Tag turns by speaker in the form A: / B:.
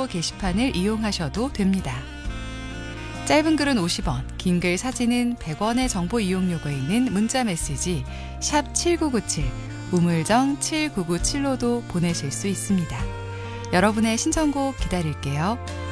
A: 신청곡 게시판을 이용하셔도 됩니다. 짧은 글은 50원, 긴 글 사진은 100원의 정보 이용 요금인 문자 메시지 샵 7997, 우물정 7997로도 보내실 수 있습니다. 여러분의 신청곡 기다릴게요.